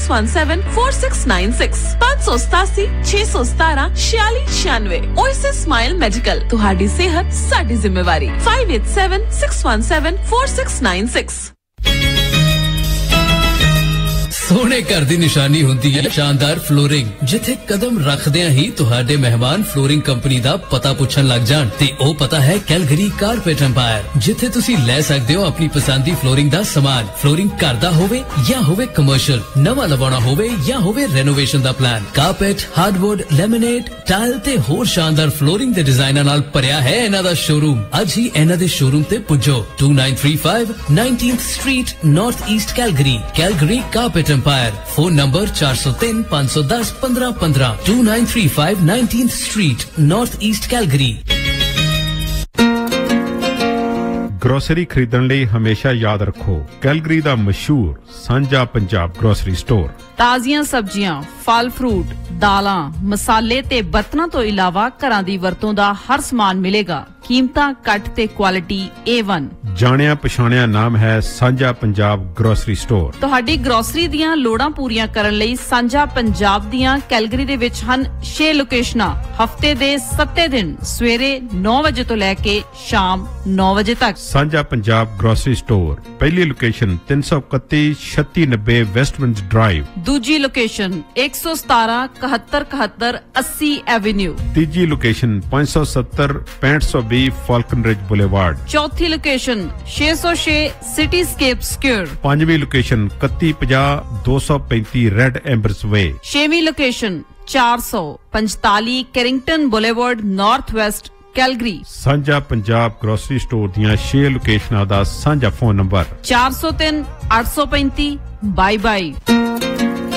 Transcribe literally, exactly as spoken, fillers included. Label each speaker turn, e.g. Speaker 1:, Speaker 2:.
Speaker 1: six one seven four six nine six five seven seven six one seven छियाली छियानवे Oasis Smile Medical ਤੁਹਾਡੀ ਸਿਹਤ ਸਾਡੀ ਜ਼ਿੰਮੇਵਾਰੀ five eight seven six one seven four six nine six
Speaker 2: सोने घर दी निशानी हुंदी है शानदार फ्लोरिंग जिथे कदम रखदियां ही तुहाडे मेहमान फ्लोरिंग कंपनी दा पता पुछन लग जाण ते ओ पता है कैलगरी कारपेट एम्पायर जिथे तुसी ले सकदे हो अपनी पसंद दी फ्लोरिंग दा सामान फ्लोरिंग घर दा होवे या होवे कमर्शियल नवा लवाना होवे या होवे रेनोवेशन दा plan carpet hardwood laminate tile ते होर शानदार फ्लोरिंग दे डिजाइनां नाल भरिया है इन्हां दा शोरूम अज ही इन्हां दे शोरूम ते पुजो two nine three five nineteenth Street North East Calgary Calgary Carpet Empire phone number four oh three five one zero one five one five two nine three five nineteenth Street North East Calgary
Speaker 3: grocery खरीदਣ ਲਈ ਹਮੇਸ਼ਾ ਯਾਦ ਰੱਖੋ Calgary ਦਾ ਮਸ਼ਹੂਰ ਸਾਂਝਾ Punjab grocery store
Speaker 4: ਤਾਜ਼ੀਆਂ ਸਬਜ਼ੀਆਂ ਫਲ fruit ਦਾਲਾਂ ਮਸਾਲੇ ਤੇ ਬਰਤਨਾਂ ਤੋਂ ਇਲਾਵਾ ਘਰਾਂ ਦੀ ਵਰਤੋਂ ਦਾ ਹਰ ਸਮਾਨ ਮਿਲੇਗਾ ਕੀਮਤਾਂ ਘੱਟ ਤੇ ਕੁਆਲਿਟੀ A one
Speaker 3: ਜਾਣਿਆ ਪਛਾਣਿਆ ਨਾਮ ਹੈ ਸਾਂਝਾ ਪੰਜਾਬ ਗਰੋਸਰੀ ਸਟੋਰ
Speaker 4: ਤੁਹਾਡੀ ਗਰੋਸਰੀ ਦੀਆਂ ਲੋੜਾਂ ਪੂਰੀਆਂ ਕਰਨ ਲਈ ਸਾਂਝਾ ਪੰਜਾਬ ਦੀਆਂ ਕੈਲਗਰੀ ਦੇ ਵਿੱਚ ਹਨ ਛੇ ਲੋਕੇਸ਼ਨਾਂ ਹਫਤੇ ਦੇ ਸੱਤ ਦਿਨ ਸਵੇਰੇ ਨੌ ਵਜੇ ਤੋਂ ਲੈ ਕੇ ਸ਼ਾਮ ਨੌ ਵਜੇ ਤੱਕ
Speaker 3: ਸਾਂਝਾ ਪੰਜਾਬ ਗਰੋਸਰੀ ਸਟੋਰ ਪਹਿਲੀ ਲੋਕੇਸ਼ਨ ਤਿੰਨ ਸੌ ਇਕੱਤੀ ਛੱਤੀ ਨੱਬੇ ਵੈਸਟਵਿੰਡ ਡਰਾਈਵ
Speaker 4: ਦੂਜੀ ਲੋਕੇਸ਼ਨ ਇੱਕ ਸੌ ਸਤਾਰਾਂ ਇਕਹੱਤਰ ਇਕਹੱਤਰ ਅੱਸੀ ਐਵੇਨਿਊ
Speaker 3: ਤੀਜੀ ਲੋਕੇਸ਼ਨ ਪੰਜ ਸੌ ਸੱਤਰ ਪੈਂਹਠ ਸੌ ਵੀਹ ਫਾਲਕਨ ਰਿਜ ਬੁਲੇਵਾਰਡ
Speaker 4: ਚੌਥੀ ਲੋਕੇਸ਼ਨ ਛੇ ਸੌ ਛੇ ਸਿਟੀ ਸਕੇਪ ਸਕੁਅਰ
Speaker 3: ਪੰਜਵੀਂ ਲੋਕੇਸ਼ਨ ਇਕੱਤੀ ਪੰਜਾਹ ਦੋ ਸੌ ਪੈਂਤੀ ਰੈਡ ਐਂਬਰਸ ਵੇ
Speaker 4: ਛੇਵੀਂ ਲੋਕੇਸ਼ਨ ਚਾਰ ਸੌ ਪੰਤਾਲੀ ਕੈਰਿੰਗਟਨ ਬੁਲੇਵਾਰਡ ਨਾਰਥ ਵੈਸਟ ਕੈਲਗਰੀ
Speaker 3: ਸਾਂਝਾ ਪੰਜਾਬ ਗਰੋਸਰੀ ਸਟੋਰ ਦੀਆਂ ਛੇ ਲੋਕੇਸ਼ਨਾਂ ਦਾ ਸਾਂਝਾ ਫੋਨ ਨੰਬਰ
Speaker 4: ਚਾਰ ਸੌ ਤਿੰਨ ਅੱਠ ਸੌ ਪੈਂਤੀ ਬਾਈ ਬਾਈ